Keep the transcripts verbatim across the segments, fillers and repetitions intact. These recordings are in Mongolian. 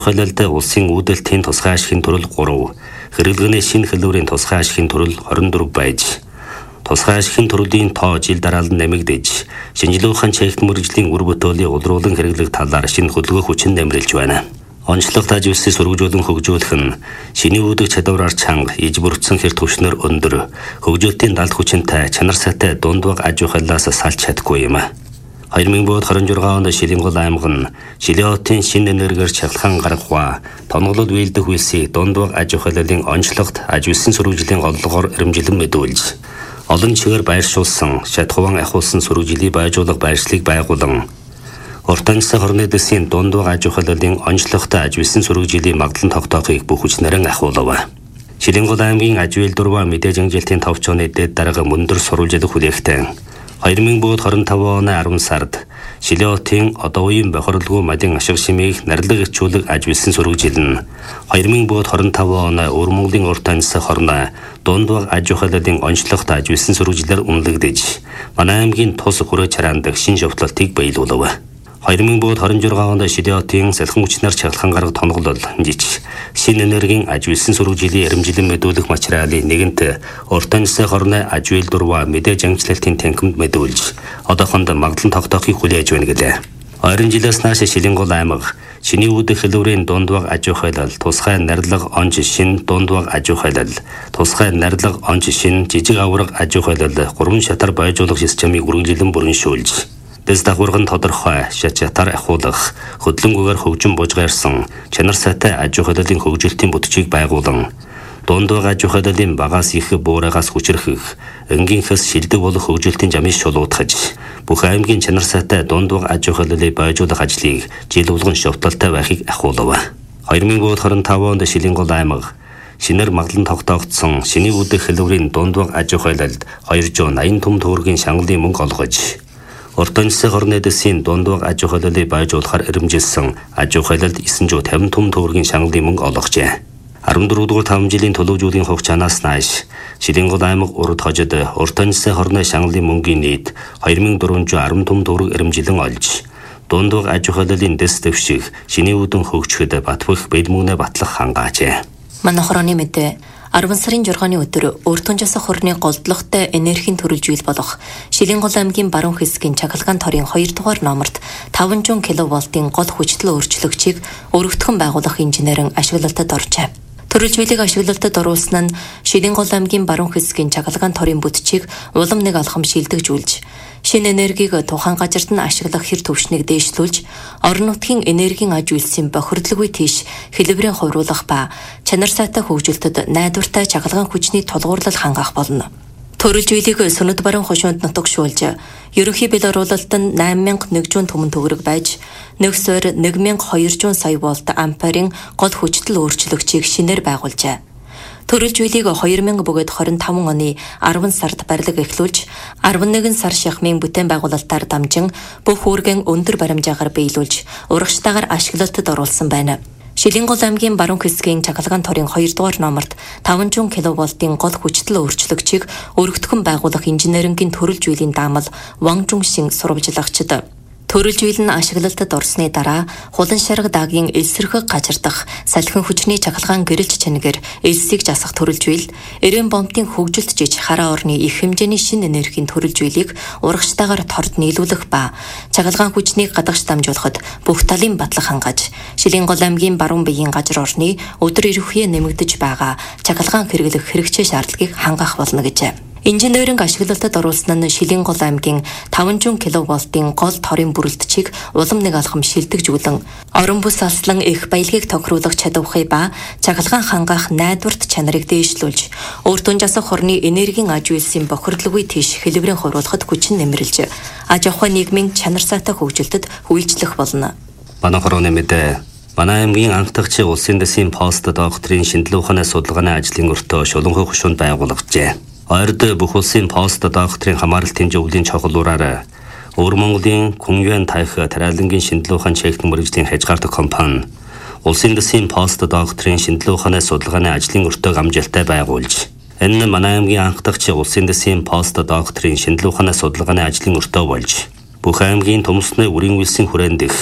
Хөлөлдө улсын үүдэлтийн тусгай ашигын төрөл гурав, хэрэглэгний шинэ хэлбэрийн тусгай ашигын төрөл хорин дөрөв байж, тусгай ашигын төрлийн тоо жил дараалан нэмэгдэж, шинжилгээний чигт мөрөгжлийн үр бүтээлийн улруулан хэрэглэх талаар шинэ хөдөлгөөн хүчин нэмрэлж байна. Онцлог тажуулсан сургуулиудын хөгжүүлэх нь шиний үүдэх чадвараар чанга, иж бүрдсэн хэр түвшнэр өндөр, хөгжүүлэлтийн далд хүчинтэй, чанар сайтай дундваг аж ахуйлаас салж чадахгүй юм. хоёр мың двадцать онд Шилэнгол аймаг нь Шилэотын шинэ энергиэр чахалхан гаргахва, тонголол үйлдэх үйлсийг дундваг аж ахуйлалын онцлогт аж үйлсэн сургуулийн оллогоор эрэмжилэн мэдүүлж, олон чигээр байршуулсан, шатхуван ахуулсан сургуулийн байжуулах байршлыг байгуулан, Уртанцсан хорны дэсийн дундваг аж ахуйлалын онцлогтой аж үйлсэн сургуулийн магадлан тогтоохыг бүх хүчнэрэн ахуулав. Шилэнгол аймгийн аж үйл дурва мэдээж ангилтын товчооны дэд дарга мөндөр сурвалжлах хүлээгтэн хоёр мың двадцать оны арван сард Шилэотын одоо үеийн бохирлгүй мадын ашиг шимийг нарилга ирчүүлэг аж үйлсэн сургууль нь хоёр мың двадцать оны Өвөр Монголын уртанцсан хорны дундваг аж ахуйлалын онцлогтой аж үйлсэн сургуулиар үнэлэгдэж, манай аймгийн тус хүрээ чараандаг шин шовтлолтыг баялуулав. хоёр мың двадцать онд Шилэотын салхин хүчнэр чахалхан гарга тонголол жиж шинэ энергийн аж үйлсэн сургуулийн эрэмжилэн мэдүүлэх материалын нэгэнт уртанцсан хорны аж үйл дурва мэдээж ангилалтын танхимд мэдүүлж, одоохонд магадлан тогтоохыг хүлээж байна гэлээ. Ойрын жилээс нааш Шилэнгол аймаг шиний үүдэх хэлбэрийн дундваг аж ахуйлал, тусгай нарилга онж шин дундваг аж ахуйлал, тусгай нарилга онж шин жижиг авраг аж ахуйлал гурван шатар байжуулах системийг үргэлжлэн бүрэншүүлж, дэс дагварган тодорхой шат шатар ахуулах, хөдлөнгөөр хөгжин бужгаарсан, чанар сайтай аж ахуйлалын хөгжилтийн бүтцийг байгуулан, дундваг аж ахуйлалын багаас их буураагаас хүчрхэх, энгийнхээс шилдэг болох хөгжилтийн жамыг шулуутгаж, бүх аймгийн чанар сайтай дундваг аж ахуйлалыг байжуулах ажлыг жил болгон шовтолтой байхыг ахуулав. хоёр мың двадцать онд Шилэнгол аймаг шинээр магадлан тогтоогдсон шиний үүдэх хэлбэрийн дундваг аж ахуйлалд хоёр жүз восемьдесят том төгрөгийн шангалын мөнгө олгож, Уртанцсан хорны дэсийн дундваг аж ахуйлалыг байжуулахаар эрэмжилсэн аж ахуйлалд девять жүз пятьдесят том төгрөгийн шангалын мөнгө олгожээ. арван дөрөв дугаар таван жилийн төлөвлөжүүдийн хугацаанаас нааш Шилэнгол аймаг урд хожид уртанцсан хорны шангалын мөнгөний нийт хоёр мың дөрвөн жүз арван том төгрөг эрэмжилэн олж, дундваг аж ахуйлалын дэс дэвших, шиний үүдэн хөгжихэд батбах бэл мөнгнээ батлах хангаажээ. Манай хорооны мэдээ арван сарын жургааны өдөр Уртанчаас хорны голдлогтой энергийн төрөлжүүл болох Шилэнгол аймгийн баруун хэсгийн Чахалгаан торын хоёр дугаар номерт таван жүз киловолтын гол хүчтэй өөрчлөгчийг өргөтгөн байгуулах инженерэн ашиглалтад оржээ. Төрөлжүүлийг ашиглалтад оруулсан нь Шилэнгол аймгийн баруун хэсгийн Чахалгаан торын бүтчийг улам нэг алхам шилдэгжүүлж, шинэ энергийг тухайн газарт нь ашиглах хэр түвшнийг дээшлүүлж, орон нутгийн энергийн аж үйлсийн бохирдлгүй тийш хэлбэрийн хувируулах ба чанар сайтай хөгжилтөд найдвартай чахалгаан хүчний тулгуурлал хангах болно. Төрөлжүүлийг Сүнэд баруун хошуунд нутагшуулж, ерөнхий бэл оруулалт нь восемь мянга нэгжүз түмэн төгрөг байж, нэг суур нэг мянга хоёр жүз сая вольт амперийн гол хүчтэй өөрчлөгчийг шинээр байгуулжээ. Төрөлжүүлийг хоёр мянга двадцать таван оны арван сард барилга эхлүүлж, арван нэгэн сар шахмын бүтээн байгуулалтаар дамжин бүх үүргэн өндөр баримжаагаар биелүүлж, урагштайгаар ашиглалтад оруулсан байна. Шилэнгол аймгийн баруун хэсгийн Чахалгаан торын хоёр дугаар номерт таван жүз киловолтын гол хүчтэй өөрчлөгчийг өргөтгөн байгуулах инженерингийн төрөлжүүлийн даамал Ван Жуншин сурвалжлагчид. Төрөлжүүл нь ашиглалтад орсны дараа хулан шарга даагийн элсэрхэг гажирдах салхин хүчний Чахалгаан гэрэлж чангаар элсийг жасах төрөлжүүл, эрээн бомбын хөгжилт жиж хараа орны их хэмжээний шинэ энергийн төрөлжүүлийг урагштайгаар торд нийлүүлэх ба Чахалгаан хүчнийг гадагш дамжуулахад бүх талын батлах хангаж, Шилэнгол аймгийн баруун биеийн газар орны өдөр ирүүхий нэмэгдэж байгаа Чахалгаан хэрэглэх хэрэгцээ шаардлагыг хангах болно гэжээ. Инженеринг ашиглалтад оруулсан нь Шилэнгол аймгийн таван жүз киловолтын гол торын бүрэлдэхийг улам нэг алхам шилдэгжүүлэн, орон бүс алслан их баялагийг тохируулах чадварыг ба чахалгаан хангах найдварт чанарыг дээшлүүлж, Уртанчаас хорны энергийн аж үйлсийн бохирдлгүй тийш хэлбэрийн хувируулахад хүчин нэмэрлж, аж ахуй нийгмийн чанар сайтай хөгжилтөд үйлчлэх болно. Манай хорооны мэдээ манай аймгийн анхдагч улсын дэсийн пост докторийн шинжилгээ ухааны судалгааны ажлын өртөө шулуунхай хушуунд байгуулагджээ. Ойрд бүх улсын пост докторийн хамааралтын зөвлөлийн чухлуураар Өвөр Монголын Күнвэн таах тариалангийн шинжилгээ ухааны чигт мөрөгжлийн хязгаартай компани улсын дэсийн пост докторийн шинжилгээ ухааны судалгааны ажлын өртөөг амжилттай байгуулж, энэ манай аймгийн анхдагч улсын дэсийн пост докторийн шинжилгээ ухааны судалгааны ажлын өртөө болж, бүх аймгийн төмөсний үрийн үйлсийн хүрээнд их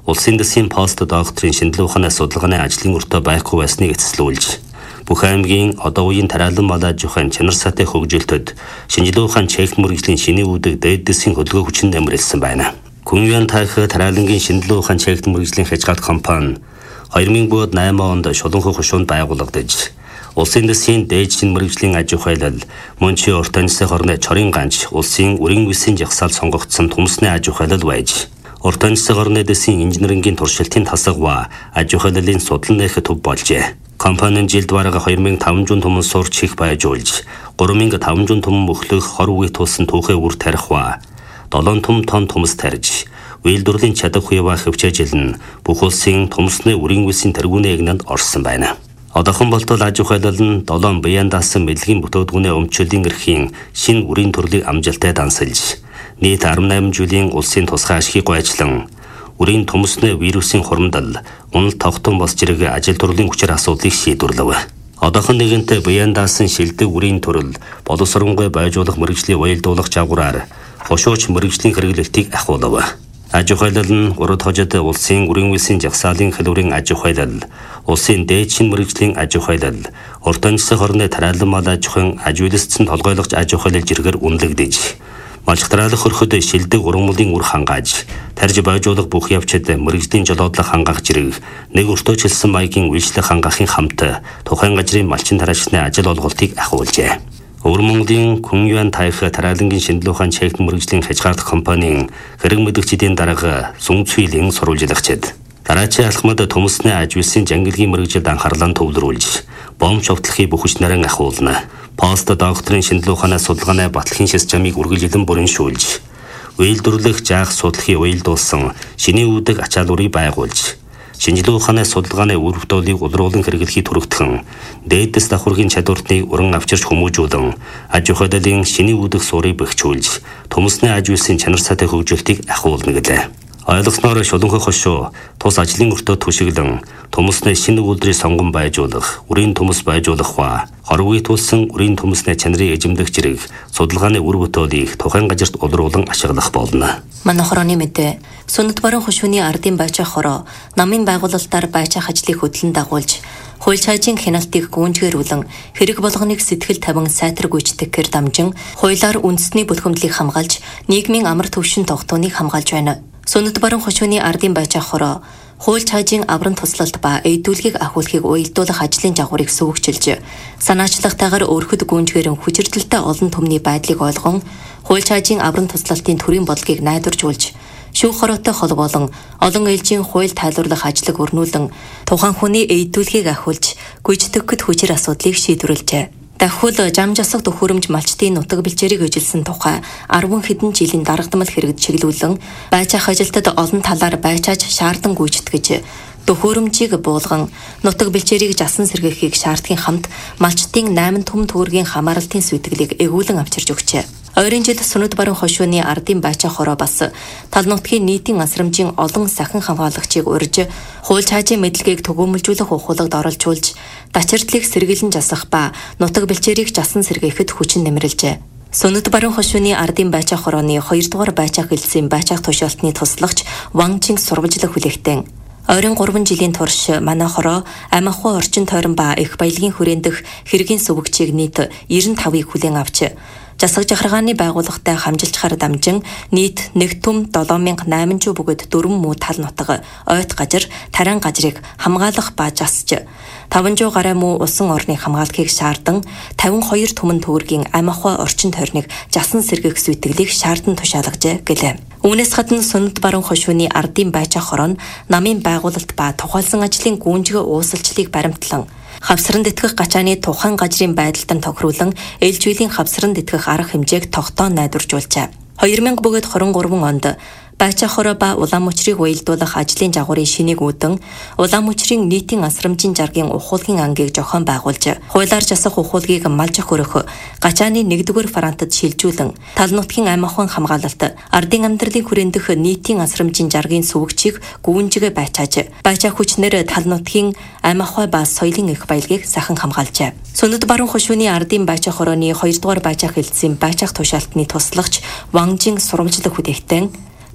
Улсын дэсийн пост докторийн шинжилгээ ухааны судалгааны ажлын өртөө байхгүй байсныг эцэслүүлж, бүх аймгийн одоо үеийн тариалан малаж ухаан чанар сатай хөгжилтөд шинжилгээ ухаан чек мөрөгжлийн шинэ үүдэг дээд дэсийн хөдөлгөөн хүчин нэмрэлсэн байна. Күнвэн таах тариалангийн шинжилгээ ухаан чек мөрөгжлийн хязгаалт компани хоёр мың осем онд шулуунхай хушуунд байгуулагдаж, улсын дэсийн дээд шин мэрэгжлийн аж ахуйлал мөн чи урт анжсын хорны чорын ганч улсын үрийн үсийн жагсаал сонгогдсон төмсний аж ахуйлал байж, урт анжсын хорны дэсийн инженерингийн туршилтын тасаг ба аж ахуйлалын судлан нэх төв болжээ. Компанийн жилд бараг хоёр мың тавамжуун түмэн сурч их байжуулж, гурван мянга тавамжуун түмэн мөхлөх хор үе тулсан түүхээ үр тарих ба долоон том тон төмс тарж, үйлдвэрлэлийн чадах хуйва хөвчээжилэн бүх улсын төмсний үрийн үсийн тэргүүний эгнэнд орсон байна. Одоохон болтол аж ахуйлал нь долоон биян даасан мэдлэгийн бүтээдгүүний өмчлөлийн эрхийн шинэ үрийн төрлийг амжилттай дансалж, нийт арван найман жилийн улсын тусгай ашгийг гойжлан, үрийн төмсний вирусын хурамдал, унал тогтон бос зэрэг ажил төрлийн хүчээр асуудлыг шийдвэрлэв. Одоохон нэгэнтээ биян даасан шилдэг үрийн төрөл боловсронгуй байжуулах мэрэгжлийн уялдуулах жагвараар хошууч мэрэгжлийн хэрэглэлтийг ахиулав. Аж ахуйлал нь урд хожид улсын үрийн үсийн жагсаалын хэлбэрийн аж ахуйлал, улсын дээд шин мэрэгжлийн аж ахуйлал, урт анжсын хорны тариалан мал аж ахуйн аж үйлсцэн толгойлогч аж ахуйлал жиргэр үнэлэгдэж, малчтраалах хөрөхөд шилдэг ургамлын үр хангааж, тарж байжуулах бүх явцад мэрэгжлийн жолоодлох хангаах жирэг, нэг өртөөчлсөн маягийн үйлчлэх хангаахын хамт тухайн газрын малчин тараачны ажил олголтыг ахиулжээ. Өвөр Монголын Күнвэн таах тариалангийн шинжилгээ ухаан чек мэрэгжлийн хязгаалт компанийн хэрэг мэдгчдийн дарга Сүнг Цүйлэн сурвалжлагчид дараачийн алхмад төмсний аж үйлсийн жангилгийн мэрэгжилд анхаарлаа төвлөрүүлж, бомб шовтлохыг бүх хүч нарийн ахиулна. Пост докторийн шинжилгээ ухааны судалгааны батлагын системийг үргэлжлэн бүрэншүүлж, үйлдвэрлэх жаах судлахыг уялдуулсан шинэ үүдэг ачааллуудыг байгуулж, шинжилгээ ухааны судалгааны үр бүтээлийг улруулан хэрэглэхийг түрэгдхэн, дээдэс давхаргийн чадвартыг уран авчирч хүмүүжүүлэн, аж ахуйлалын шинэ үүдэг суурийг бэхжүүлж, төмсний аж үйлсийн чанар сатай хөгжилтийг ахиулна гэлээ. Ойлгосноор шулуунхай хошуу тус ажлын өртөө түшиглэн, төмсний шинэ үйлдвэрийг сонгон байжуулах, үрийн төмс байжуулах ба хор үе тулсан үрийн төмсний чанарыг эзэмдэх зэрэг судалгааны үр бүтээлийг тухайн газарт улруулан ашиглах болно. Манай хорооны мэдээ Сүнэт баруун хошууны ардын байчаа хороо намын байгуулалтаар байчаах ажлыг хөтлөн дагуулж, хууль цаажийн хяналтыг гүнжгэрүүлэн, хэрэг болгоныг сэтгэл тавин сайтар гүйцэтгэхээр дамжин, хуулиар үндэсний бүлхэмдлийг хамгаалж, нийгмийн амар төвшин тогтооныг хамгаалж байна. Сүнэт баруун хошууны ардын байчаа хороо хууль цаажийн авран туслалт ба эйдүүлгийг ахиулахыг уялдуулах ажлын жагварыг сүүгчилж, санаачлагтайгаар өөрөхөд гүнжгэрэн хүчирдэлтэй олон түмний байдлыг ойлгон, хууль цаажийн авран туслалтын төрийн бодлогыг найдваржуулж, шүүх хороотой хол болон олон ээлжийн хууль тайлбарлах ажлыг өрнүүлэн, тухайн хүний эйдүүлгийг ахиулж, гүйцэтгэхэд хүчир асуудлыг шийдвэрлэжээ. Дахиул жам жасах төхөөрөмж малчтын нутаг бэлчээрийг эжилсэн тухай арван хэдэн жилийн дарагдмал хэрэгд чиглүүлэн, байцаах ажилтад олон талаар байцааж шаардсан гүйцэтгэж, төхөөрөмжийг буулган, нутаг бэлчээрийг жасан сэргээхийг шаардхийн хамт малчтын найман түмэн төгрөгийн хамааралтын сүйтгэлийг эгүүлэн авчирч өгчээ. Ойрын жил Сүнэт баруун хошууны ардын байчаа хороо бас тал нутгийн нийтийн асрамжийн олон сахин хамгаалагчийг урьж, хууль цаажийн мэдлэгийг түгээмэлжүүлэх ухуулагд оролцуулж, дачирдлыг сэргийлэн жасах ба нутаг бэлчээрийг жасан сэргээхэд хүчин нэмэрлэжээ. Сүнэт баруун хошууны ардын байчаа хорооны хоёрдугаар байчаах хэлтсийн байчаах тушаалтны туслагч Ван Чин сурвалжлах хүлээгтэн ойрын гурван жилийн турш манай хороо амиахуй орчин тойрон ба их баялагын хүрээнд дэх хэргийн сүвгчийг нийт девяносто тавыг хүлээн авч, засаг жахаргааны байгууллагатай хамжилчаар дамжин нийт нэг түм долоон мянга найманчуу бөгөөд дөрвөн муу тал нутаг, ойт газар, тарайн газрыг хамгаалах ба засч, таван жуу гаруй муу усан орны хамгаалахыг шаардсан тавин хоёр түмэн төгрөгийн амиахуй орчин тойрныг жасан сэргээх сүйтгэлийг шаардсан тушаалгажээ гэлээ. Үүнээс гадна Сүнэт баруун хошууны ардын байчаа хороо намын байгуулалт ба тухайлсан ажлын гүнжгë уусалчлыг баримтлан, хавсран тэтгэх гачааны тухайн газрын байдалтан тохируулан ээлж үеийн хавсран тэтгэх арга хэмжээг тогтоон найдваржуулжээ. хоёр мянга бөгөөд хорон гурван онд байчаа хороо ба улаан мөчрийг уялдуулах ажлын жагварын шинийг үүдэн, улаан мөчрийн нийтийн асрамжийн жаргын ухуулгын ангийг зохион байгуулж, хуулиар жасах ухуулгийг малжих өрөх, гачааны нэгдүгээр фронтод шилжүүлэн, тал нутгийн амиахуйн хамгаалалт, ардын амьдралын хүрээнд дэх нийтийн асрамжийн жаргын сүвгчийг гүнжгэ байчааж, байчаа хүчнэр тал нутгийн амиахуй ба соёлын эрх баялагийг сахан хамгаалжээ. Сүнэт баруун хошууны ардын байчаа хорооны хоёрдугаар байчаах хэлтсийн байчаах тушаалтны туслагч Ван Чин сурвалжлах хүлээгтэн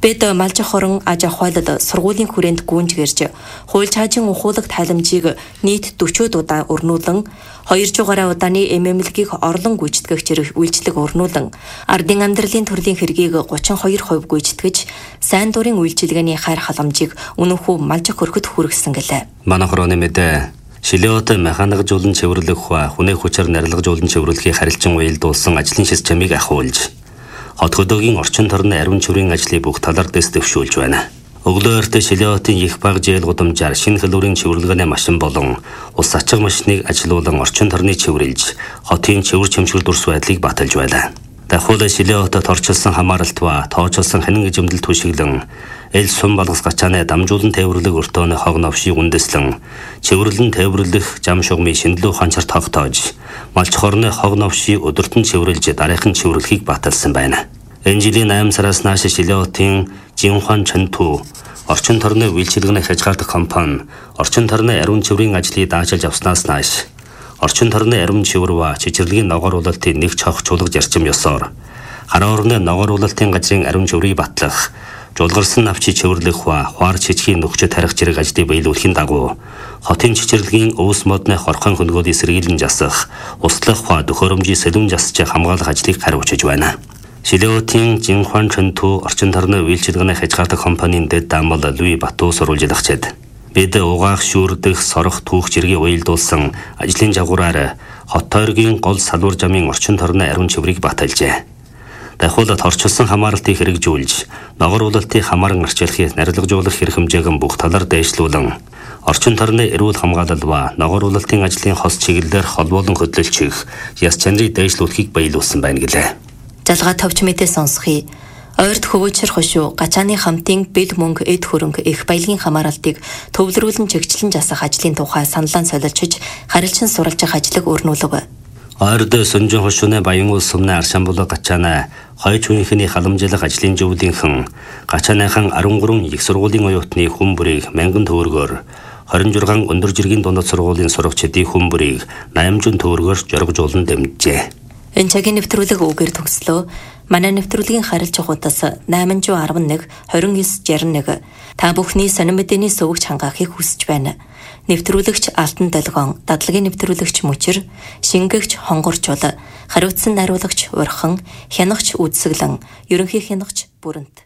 Бид малжих хорон аж ахуйлад сургуулийн хүрээнд гүнж гэрж хууль чаажин ухуулах тайламжийг нийт дөрвөн удаа өрнүүлэн хоёр жугаараа удааны эм эм эл-ийг орлон гүйцэтгэх зэрэг үйлчлэг өрнүүлэн ардын амьдралын төрлийн хэргийг гучин хоёр хувь гүйцэтгэж сайн дурын үйлчилгээний хайр халамжийг үнэнхүү малжих хөрөхөд хүргэсэн гэлээ. Манай хорооны мэдээ Шилиот механикжуулан цэвэрлэх ба хүнээ хүчээр нарилгажуулан цэвэрлэхийг харилцан уялдуулсан ажлын шис чамыг ахиулж хот хөдөөгийн орчин тойрны ариун цэврийн ажлыг бүх талаар дэс дэвшүүлж байна. Өглөөрт Шилиотын их баг жээл гудамжаар шинэ хэлбэрийн цэвэрлэгээний машин болон ус ачиг машиныг ажилуулан орчин тойрны цэвэрлж хотын цэвэр чимшгэр дурс байдлыг баталж байна. Дахиад Шилиотод орчилсан хамааралт ба тоочилсан ханин эзэмдэл түшиглэн эл сум балгас гачааны дамжуулан тээвэрлэг өртөөний хог новшийг үндэслэн цэвэрлэн тээвэрлэх зам шугмын шинэлүү ханчаар тогтоож малч хорны хог новшийг өдөртөн цэвэрлж дараахан цэвэрлэхийг баталсан байна. Энэ жилийн найман сараас нааш Шилиотын Жинхуан Чэнтүү орчин тойрны үйлчилгээний хязгаарлах компани орчин тойрны ариун цэврийн ажлыг даачилж авснаас нааш орчин тойрны ариун цэвэр ба чичирлэгийн ногооруулалтын нэг цогц чуулга зарчим ёсоор хараа орны ногооруулалтын газрын ариун цэврийг батлах жуулгарсан навчийг цэвэрлэх ба хуар чичгийн нөхцөд тарих зэрэг ажлыг биелүүлэхийн дагуу хотын чичирлэгийн өвс модны хорхон хөнгөөдийг сэргийлэн засах, услах ба төхөөрөмжийн сэлүүн засч хамгаалах ажлыг хариуцж байна. Шилиотын Жинхуан Чэнтүү орчин тойрны үйлчилгээний хязгаарлах компанийн дэд даамал Луи Бату сурвалжлагчид бид угаах шүүрдэх сорох түүх зэргийг уялдуулсан ажлын жагуураар хот тойргийн гол салуур жамын орчин тойрны ариун цэврийг баталжээ. Дахиад торчилсан хамааралтыг хэрэгжүүлж, ногооруулалтыг хамааран арчилахыг нарилгажуулах хэрэг хэмжээгэн бүх талаар дээшлүүлэн, орчин тойрны эрүүл хамгаалал ба ногооруулалтын ажлын хос чиглэлээр холбоолон хөдөлгөх яс чанарыг дээшлүүлэхийг баялуулсан байна гэлээ. Жалгаа товч мэдээ сонсхий. Ойрд хөвөөчр хошуу гачааны хамтын бэл мөнгө эд хөрөнгө их баялагын хамааралтыг төвлөрүүлэн чигчлэн засах ажлын тухай саналаа солилцож харилцан суралцах ажлыг өрнүүлв. Ойрд Сүнжин хошууны баян улс сумны аршан болоо гачаана хойч үеийнхний халамжлах ажлын зөвлөлийнхэн гачааныхан арван гурван их сургуулийн оюутны хүн бүрийг мянган төгрөгөөр хорин жургаан өндөр жиргийн дундад сургуулийн сурагчдын хүн бүрийг наймжин төгрөгөөр жоргожуулан дэмжжээ. Энэ цагийн нэвтрүүлэг үгээр төгслөө. Манай нэвтрүүлгийн харилцах хуудас найман арван нэг двадцать девять шестьдесят один та бүхний сонин мэдээний сувгч хангаахыг хүсэж байна. Нэвтрүүлэгч Алтан Долгон, дадлагын нэвтрүүлэгч Мөчр, шингэгч Хонгорчул, хариуцсан найруулагч Урхан, хянагч Үдсэглэн, ерөнхий хянагч Бүрэнт.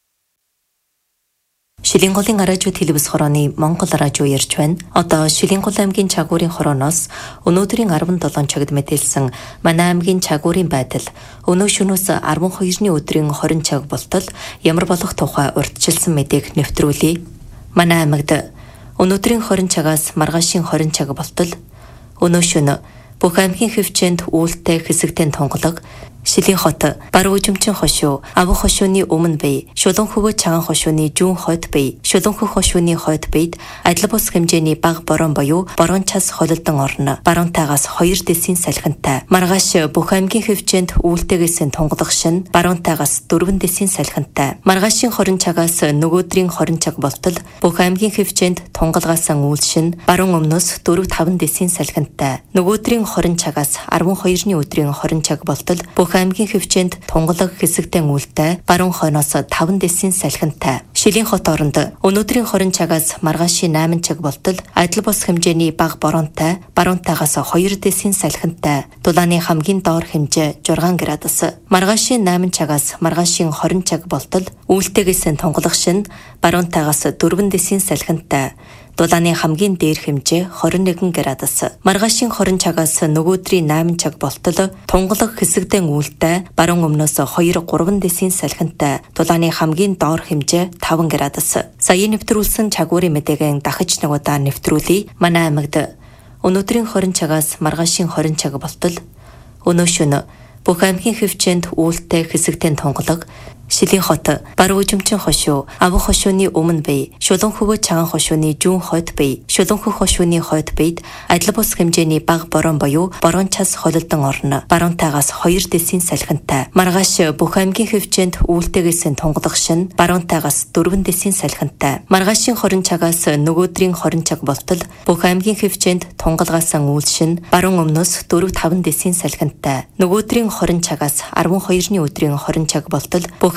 Шилэнголын аражуу телевиз хорооны Монгол аражуу ярьж байна. Одоо Шилэнгол аймгийн Чагуурын хорооноос өнөөдрийн арван долоо цагт мэдээлсэн манай аймгийн Чагуурын байдал өнөө шөнөөс арван хоёрны өдрийн хорин цаг болтол ямар болох тухай урьдчилсан мэдээг нэвтрүүлье. Манай аймагт өнөөдрийн хорин цагаас маргаашийн хорин цаг болтол өнөө шөнө бүх аймгийн хөвчөнд үүлтэй хэсэгтэн тунгалаг Шилийн хот баруун үжимчин хошуу авах хошууны өмнө бай шулуун хөвөө цагаан хошууны зүүн хойд бай шулуун хөх хошууны хойд байд адил бус хэмжээний баг борон буюу борон час холилдон орно баруунтаагаас хоёр дэсийн салхинтай маргааш бүх аймгийн хөвчөнд үүлтэйгээс тунгалах шин баруунтаагаас дөрвөн дэсийн салхинтай маргаашийн хорин цагаас нөгөөдрийн хорин цаг болтол бүх аймгийн хөвчөнд тунгалгаасан үйл шин баруун өмнөөс дөрв таван дэсийн салхинтай нөгөөдрийн хорин цагаас арван хоёрны өдрийн хорин цаг болтол бүх аймгийн хөвчөнд тунгалаг хэсэгтэн үлдээ баруун хойноос таван дэсийн салхинтай. Шилийн хот оронд өнөөдрийн хорин цагаас маргаашийн найман цаг болтол адил бус хэмжээний баг боронтой баруунтаагаас хоёр дэсийн салхинтай. Дулааны хамгийн доор хэмжээ зургаан градус. Маргаашийн найман цагаас маргаашийн хорин цаг болтол үлдээгээс тунгалах шин баруунтаагаас дөрвөн дэсийн салхинтай. Дулааны хамгийн дээр хэмжээ двадцать один градус. Маргаашийн хорин цагаас нөгөөдрийн найман цаг болтол тунгалаг хэсэгдэн үлдээ баруун өмнөөс two тhree дэсийн салхинтай. Дулааны хамгийн доор хэмжээ five градус. Сая нэвтрүүлсэн Чагуурын мэдээгэн дахиж нэг удаа нэвтрүүлье. Манай аймагт өнөөдрийн хорин цагаас маргаашийн хорин цаг болтол өнөө шөнө бүх аймгийн хөвчөнд үүлтэй хэсэгтэн тунгалаг Шилийн хот баруун үжимчин хошуу авах хошууны өмнө бай шулуун хөвөө цагаан хошууны зүүн хойд бай шулуун хөх хошууны хойд байд адил бус хэмжээний баг борон буюу борон час холилдон орно баруунтаагаас хоёр дэсийн салхинтай маргааш бүх аймгийн хөвчөнд үүлтэйгээс тунгалах шин баруунтаагаас дөрвөн дэсийн салхинтай маргаашийн хорин цагаас нөгөөдрийн хорин цаг болтол бүх аймгийн хөвчөнд тунгалгаасан үйл шин баруун өмнөөс four five дэсийн салхинтай нөгөөдрийн хорин цагаас арван хоёрны өдрийн хорин цаг болтол бүх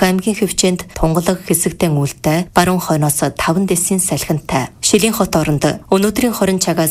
Лухан аймгийн хөвчөнд тунгалаг хэсэгтэй үлдээ баруун хойноос таван дэсийн салхинтай. Шилийн хот оронд өнөөдрийн хорин цагаас